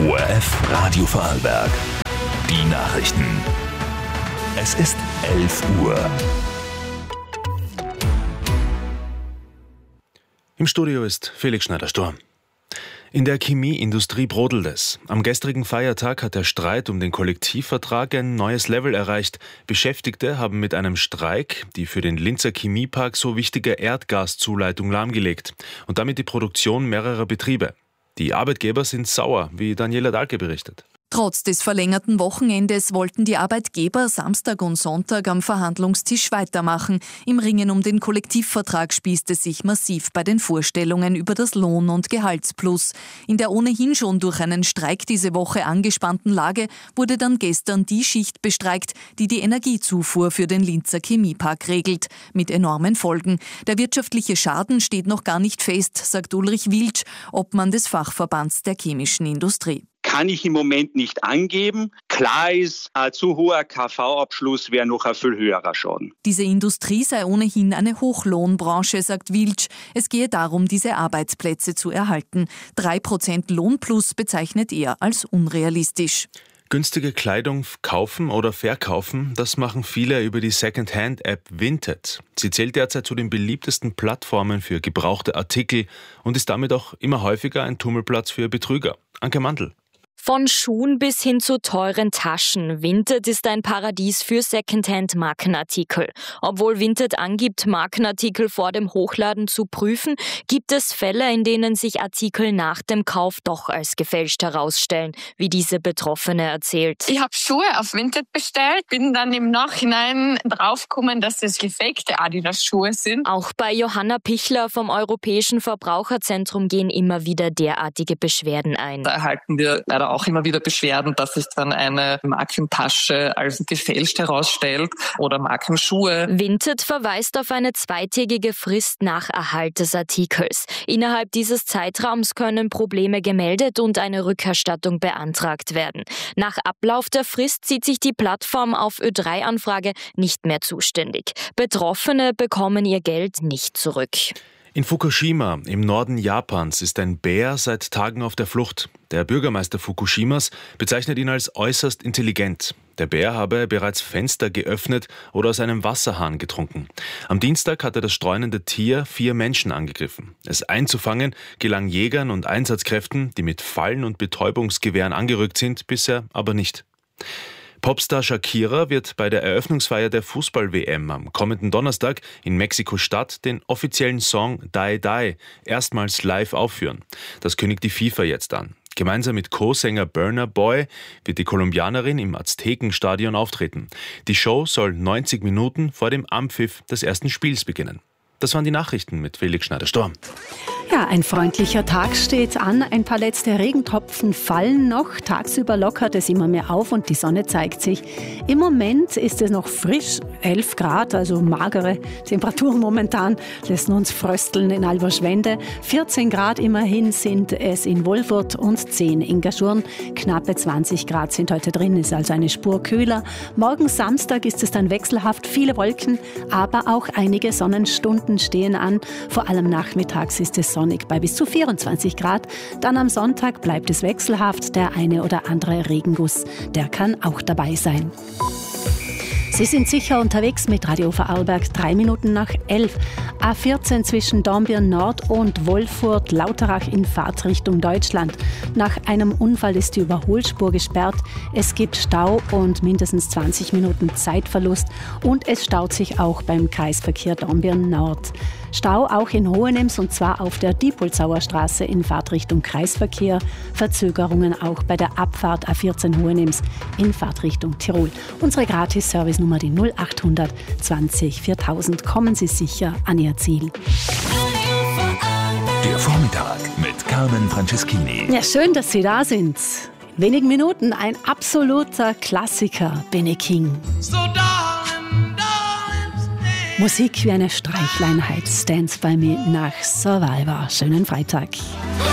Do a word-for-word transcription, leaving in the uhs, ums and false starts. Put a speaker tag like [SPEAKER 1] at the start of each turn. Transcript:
[SPEAKER 1] O R F Radio Vorarlberg. Die Nachrichten. Es ist elf Uhr.
[SPEAKER 2] Im Studio ist Felix Schneider-Sturm. In der Chemieindustrie brodelt es. Am gestrigen Feiertag hat der Streit um den Kollektivvertrag ein neues Level erreicht. Beschäftigte haben mit einem Streik die für den Linzer Chemiepark so wichtige Erdgaszuleitung lahmgelegt und damit die Produktion mehrerer Betriebe. Die Arbeitgeber sind sauer, wie Daniela Dahlke berichtet.
[SPEAKER 3] Trotz des verlängerten Wochenendes wollten die Arbeitgeber Samstag und Sonntag am Verhandlungstisch weitermachen. Im Ringen um den Kollektivvertrag spießt es sich massiv bei den Vorstellungen über das Lohn- und Gehaltsplus. In der ohnehin schon durch einen Streik diese Woche angespannten Lage wurde dann gestern die Schicht bestreikt, die die Energiezufuhr für den Linzer Chemiepark regelt. Mit enormen Folgen. Der wirtschaftliche Schaden steht noch gar nicht fest, sagt Ulrich Wiltsch, Obmann des Fachverbands der chemischen Industrie.
[SPEAKER 4] Kann ich im Moment nicht angeben. Klar ist, ein zu hoher K V-Abschluss wäre noch ein viel höherer Schaden.
[SPEAKER 3] Diese Industrie sei ohnehin eine Hochlohnbranche, sagt Wiltsch. Es gehe darum, diese Arbeitsplätze zu erhalten. Drei Prozent Lohnplus bezeichnet er als unrealistisch.
[SPEAKER 2] Günstige Kleidung kaufen oder verkaufen, das machen viele über die Second-Hand-App Vinted. Sie zählt derzeit zu den beliebtesten Plattformen für gebrauchte Artikel und ist damit auch immer häufiger ein Tummelplatz für Betrüger. Anke Mandl.
[SPEAKER 5] Von Schuhen bis hin zu teuren Taschen. Vinted ist ein Paradies für Secondhand-Markenartikel. Obwohl Vinted angibt, Markenartikel vor dem Hochladen zu prüfen, gibt es Fälle, in denen sich Artikel nach dem Kauf doch als gefälscht herausstellen, wie diese Betroffene erzählt.
[SPEAKER 6] Ich habe Schuhe auf Vinted bestellt, bin dann im Nachhinein draufgekommen, dass es gefakte Adidas-Schuhe sind.
[SPEAKER 5] Auch bei Johanna Pichler vom Europäischen Verbraucherzentrum gehen immer wieder derartige Beschwerden ein.
[SPEAKER 7] Da erhalten wir leider auch immer wieder Beschwerden, dass sich dann eine Markentasche als gefälscht herausstellt oder Markenschuhe.
[SPEAKER 5] Vinted verweist auf eine zweitägige Frist nach Erhalt des Artikels. Innerhalb dieses Zeitraums können Probleme gemeldet und eine Rückerstattung beantragt werden. Nach Ablauf der Frist sieht sich die Plattform auf Ö drei Anfrage nicht mehr zuständig. Betroffene bekommen ihr Geld nicht zurück.
[SPEAKER 2] In Fukushima im Norden Japans ist ein Bär seit Tagen auf der Flucht. Der Bürgermeister Fukushimas bezeichnet ihn als äußerst intelligent. Der Bär habe bereits Fenster geöffnet oder aus einem Wasserhahn getrunken. Am Dienstag hatte das streunende Tier vier Menschen angegriffen. Es einzufangen gelang Jägern und Einsatzkräften, die mit Fallen und Betäubungsgewehren angerückt sind, bisher aber nicht. Popstar Shakira wird bei der Eröffnungsfeier der Fußball-W M am kommenden Donnerstag in Mexiko-Stadt den offiziellen Song Die Die erstmals live aufführen. Das kündigt die FIFA jetzt an. Gemeinsam mit Co-Sänger Burna Boy wird die Kolumbianerin im Aztekenstadion auftreten. Die Show soll neunzig Minuten vor dem Anpfiff des ersten Spiels beginnen. Das waren die Nachrichten mit Felix Schneider-Sturm.
[SPEAKER 8] Ja, ein freundlicher Tag steht an. Ein paar letzte Regentropfen fallen noch. Tagsüber lockert es immer mehr auf und die Sonne zeigt sich. Im Moment ist es noch frisch, elf Grad, also magere Temperaturen momentan, lassen uns frösteln in Alberschwende. vierzehn Grad immerhin sind es in Wolfurt und zehn in Gaschurn. Knappe zwanzig Grad sind heute drin, ist also eine Spur kühler. Morgen Samstag ist es dann wechselhaft, viele Wolken, aber auch einige Sonnenstunden stehen an. Vor allem nachmittags ist es sonnig bei bis zu vierundzwanzig Grad. Dann am Sonntag bleibt es wechselhaft. Der eine oder andere Regenguss, der kann auch dabei sein. Sie sind sicher unterwegs mit Radio Vorarlberg, drei Minuten nach elf. A vierzehn zwischen Dornbirn Nord und Wolfurt-Lauterach in Fahrtrichtung Deutschland. Nach einem Unfall ist die Überholspur gesperrt. Es gibt Stau und mindestens zwanzig Minuten Zeitverlust. Und es staut sich auch beim Kreisverkehr Dornbirn Nord. Stau auch in Hohenems und zwar auf der Diepolzauer Straße in Fahrtrichtung Kreisverkehr. Verzögerungen auch bei der Abfahrt A vierzehn Hohenems in Fahrtrichtung Tirol. Unsere Gratis-Service-Nummer die null acht zwanzig viertausend. Kommen Sie sicher an Ihr Ziel.
[SPEAKER 1] Der Vormittag mit Carmen Franceschini.
[SPEAKER 8] Ja, schön, dass Sie da sind. In wenigen Minuten ein absoluter Klassiker, Benny King.
[SPEAKER 9] So darling, darling, stay.
[SPEAKER 8] Musik wie eine Streichleinheit, Stands by Me nach Survivor. Schönen Freitag.
[SPEAKER 9] Oh,